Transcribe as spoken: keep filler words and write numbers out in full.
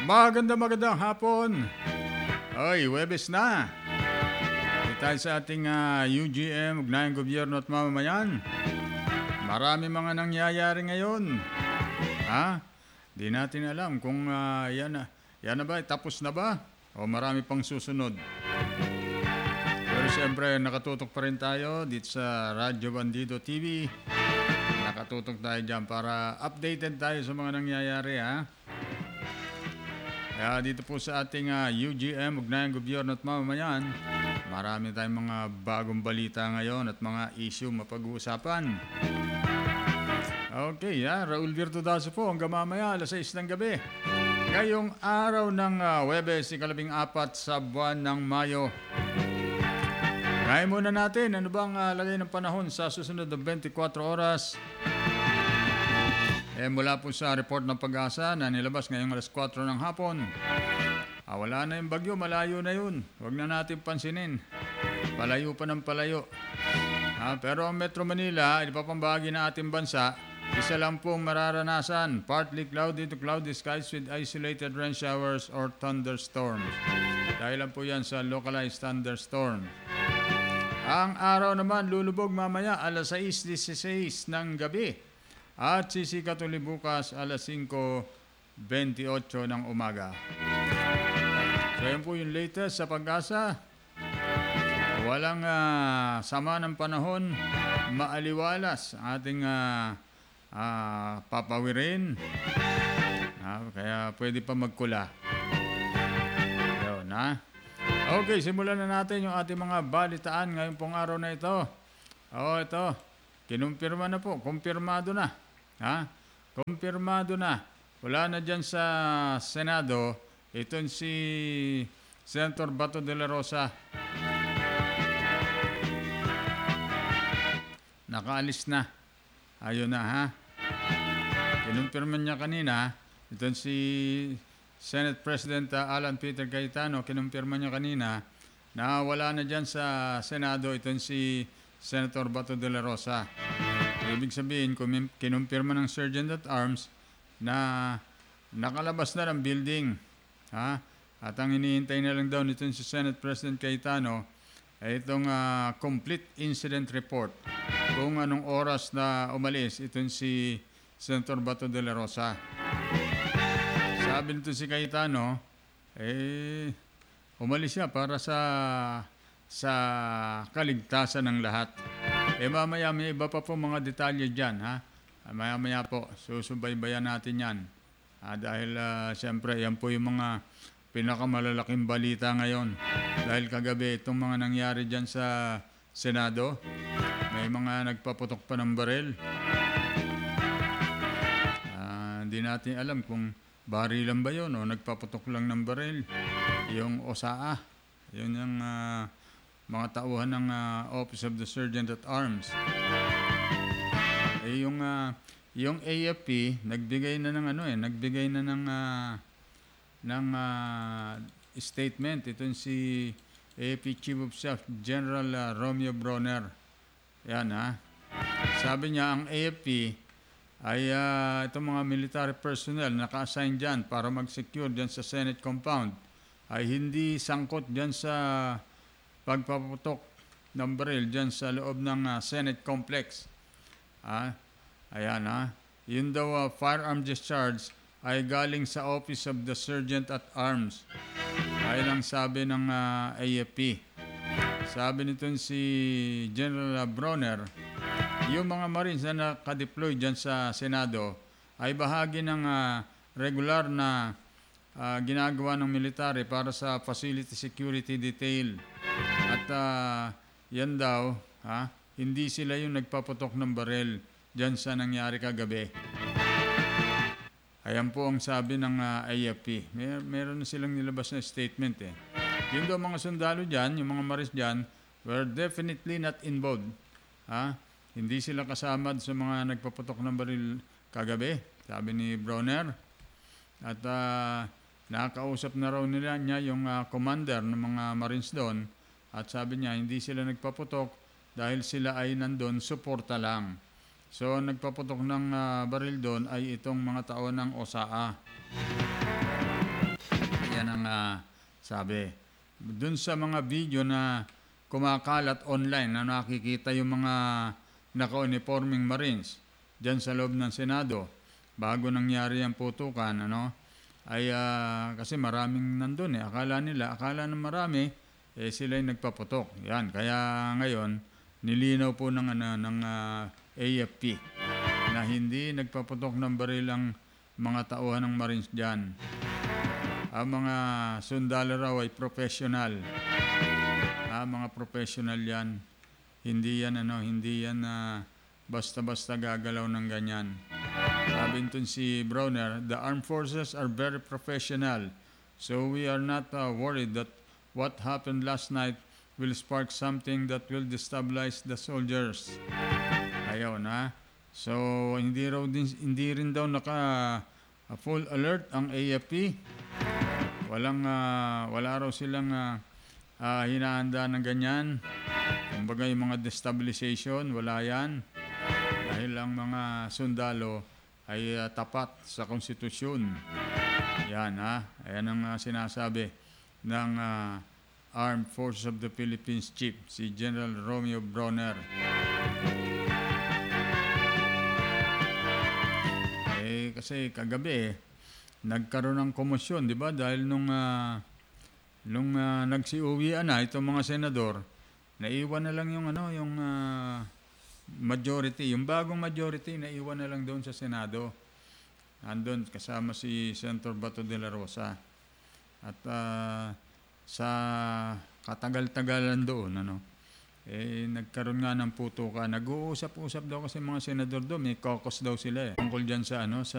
Magandang magandang hapon. Ay, Huwebes na. Dito tayo sa ating ah, U G M, Ugnayang Gobyerno at Mamamayan. Marami mga nangyayari ngayon. Ha? Di natin alam kung ah, yan, na- yan na ba, tapos na ba? O marami pang susunod. Pero siyempre, nakatutok pa rin tayo dito sa Radyo Bandido T V. Nakatutok tayo dyan para updated tayo sa mga nangyayari, ha? Kaya dito po sa ating uh, U G M, Ugnayang Gobyerno at Mamamayan, marami tayong mga bagong balita ngayon at mga issue mapag-uusapan. Okay, ha? Raul Virtudazo po hanggang mamaya, alas sais ng gabi. Ngayong araw ng uh, Huwebes, ikalabing apat sa buwan ng Mayo. Ngayon muna natin, ano bang uh, lagay ng panahon sa susunod na twenty-four oras? Eh, mula po sa report ng Pag-asa na nilabas ngayong alas kwatro ng hapon. Ah, wala na yung bagyo, malayo na yun. Huwag na natin pansinin. Palayo pa ng palayo. Ah, pero ang Metro Manila, ipapambahagi na ating bansa, isa lang pong mararanasan. Partly cloudy to cloudy skies with isolated rain showers or thunderstorms. Dahil lang po yan sa localized thunderstorm. Ang araw naman lulubog mamaya alas sais dieciséis ng gabi. At sisikat ulit bukas alas singko twenty-eight ng umaga. So yan po yung latest sa Pag-asa. Walang uh, sama ng panahon, maaliwalas ang ating uh, uh, papawirin. Uh, kaya pwede pa magkula. Yun, ha? Okay, simulan na natin yung ating mga balitaan ngayong pong araw na ito. Oo, ito. Kinumpirma na po. Kumpirmado na. Ha? Kumpirmado na. Wala na dyan sa Senado. Itong si Senator Bato de la Rosa. Nakaalis na. Ayun na, ha? Kinumpirma niya kanina. Itong si Senate President uh, Alan Peter Cayetano, kinumpirma niya kanina na wala na dyan sa Senado itong si Senator Bato de la Rosa. Ibig sabihin, kinumpirma ng Sergeant at Arms na nakalabas na ng building. Ha? At ang hinihintay na lang daw nitong si Senate President Cayetano ay itong uh, complete incident report. Kung anong oras na umalis itong si Senator Bato de la Rosa. Sabi nito si Cayetano, eh, umalis siya para sa sa kaligtasan ng lahat. Eh mamaya may iba pa po mga detalye dyan, ha? Maya-maya po, susubaybayan natin yan. Ah, dahil uh, siyempre, yan po yung mga pinakamalalaking balita ngayon. Dahil kagabi, itong mga nangyari dyan sa Senado, may mga nagpaputok pa ng baril. Ah, hindi natin alam kung barilan ba yun o nagpaputok lang ng baril. Yung O S A A, yun yung uh, mga tauhan ng uh, Office of the Sergeant at Arms. Eh yung uh, yung A F P nagbigay na ng ano eh, nagbigay na ng uh, ng uh, statement itong si A F P Chief of Staff General uh, Romeo Bronner. Yan, ha. Sabi niya ang A F P ay uh, itong mga military personnel naka-assign diyan para mag-secure diyan sa Senate compound ay hindi sangkot diyan sa pagpaputok ng baril dyan sa loob ng uh, Senate complex. Ah, ayan, ha. Yun daw uh, firearm discharge ay galing sa Office of the Sergeant at Arms. Ay lang sabi ng uh, A F P. Sabi nito si General Bronner, yung mga Marines na nakadeploy dyan sa Senado ay bahagi ng uh, regular na uh, ginagawa ng military para sa facility security detail. At uh, yan daw, ha, hindi sila yung nagpaputok ng baril dyan sa nangyari kagabi. Ayan po ang sabi ng uh, A F P. Mer- meron na silang nilabas na statement eh. Yun daw mga sundalo dyan, yung mga maris dyan, were definitely not involved. Ha? Hindi sila kasama sa mga nagpaputok ng baril kagabi, sabi ni Bronner. At uh, nakakausap na raw nila niya yung uh, commander ng mga marines doon. At sabi niya, hindi sila nagpaputok dahil sila ay nandun, suporta lang. So, nagpaputok ng uh, baril doon ay itong mga tao ng O S A A. Yan ang ah, sabi. Dun sa mga video na kumakalat online na nakikita yung mga naka-uniforming Marines dyan sa loob ng Senado bago nangyari ang putukan, ano, ay ah, kasi maraming nandun eh. Akala nila, akala ng marami, eh sila'y nagpaputok. Yan, kaya ngayon, nilinaw po ng, ano, ng ah, A F P na hindi nagpaputok ng baril ang mga tauhan ng Marines dyan. Ang mga sundalo raw ay professional. Ah, mga professional yan. Hindi yan, ano, hindi yan na basta-basta gagalaw ng ganyan. Sabi nito si Browner, the armed forces are very professional. So we are not uh, worried that what happened last night will spark something that will destabilize the soldiers. Ayaw na. So hindi raw din, hindi rin daw naka uh, full alert ang A F P. Walang uh, wala raw silang uh, uh, hinahanda ng ganyan. Kumbaga yung mga destabilization, wala yan. Dahil ang mga sundalo ay uh, tapat sa konstitusyon. Yan ha. Ayan ang uh, sinasabi ng uh, Armed Forces of the Philippines Chief, si General Romeo Brawner. Eh kasi kagabi eh, nagkaroon ng komosyon, di ba? Dahil nung, uh, nung uh, nagsiuwian na itong mga senador, naiwan na lang yung, ano, yung uh, majority, yung bagong majority, naiwan na lang doon sa Senado. Andun, kasama si Senator Bato de la Rosa. At uh, sa katagal-tagalan doon, ano, eh, nagkaroon nga ng putukan. Nag-uusap-usap daw kasi mga senador doon, may caucus daw sila eh. Tungkol dyan sa, ano, sa